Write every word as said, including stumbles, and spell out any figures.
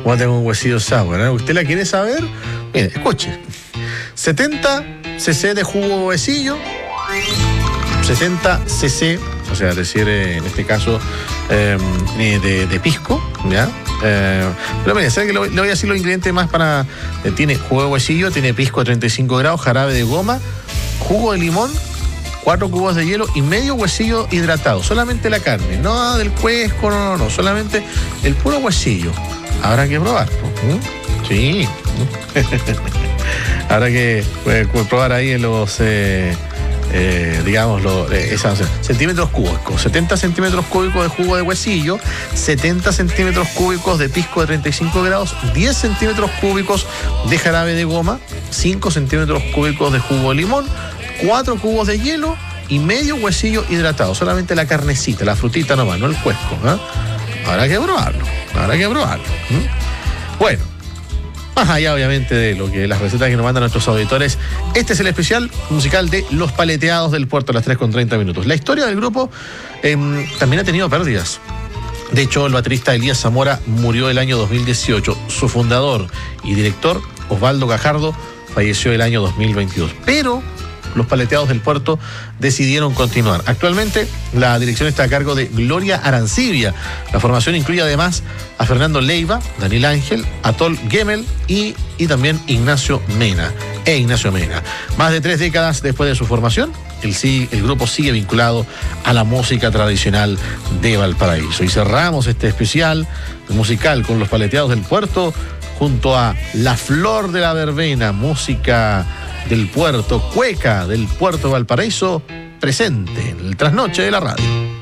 Cómo tengo un huesillo sour, ¿eh? ¿Usted la quiere saber? Mire, escuche. setenta centilitros de jugo de huesillo, setenta centilitros, o sea, decir eh, en este caso eh, de, de pisco, ¿ya? Eh, pero mire, ¿sabe que le, le voy a decir los ingredientes más para... Eh, tiene jugo de huesillo, tiene pisco de treinta y cinco grados, jarabe de goma, jugo de limón, cuatro cubos de hielo y medio huesillo hidratado. Solamente la carne, no del cuesco, no, no, no, solamente el puro huesillo. Habrá que probar. ¿Mm? Sí. Habrá que eh, probar ahí en los... Eh, Eh, digamos, lo, eh, esas, centímetros cúbicos, setenta centímetros cúbicos de jugo de huesillo, setenta centímetros cúbicos de pisco de treinta y cinco grados, diez centímetros cúbicos de jarabe de goma, cinco centímetros cúbicos de jugo de limón, cuatro cubos de hielo y medio huesillo hidratado. Solamente la carnecita, la frutita nomás, no el cuesco, ¿eh? Habrá que probarlo, habrá que probarlo. ¿eh? Bueno. Más allá, obviamente, de lo que las recetas que nos mandan nuestros auditores, este es el especial musical de Los Paleteados del Puerto a las tres con treinta minutos. La historia del grupo eh, también ha tenido pérdidas. De hecho, el baterista Elías Zamora murió el año dos mil dieciocho. Su fundador y director, Osvaldo Gajardo, falleció el año dos mil veintidós. Pero Los Paleteados del Puerto decidieron continuar. Actualmente, la dirección está a cargo de Gloria Arancibia. La formación incluye además a Fernando Leiva, Daniel Ángel, Atol Gemel y, y también Ignacio Mena. E Ignacio Mena. Más de tres décadas después de su formación, el, el grupo sigue vinculado a la música tradicional de Valparaíso. Y cerramos este especial musical con Los Paleteados del Puerto junto a La Flor de la Verbena, música del puerto, cueca del puerto de Valparaíso, presente en el trasnoche de la radio.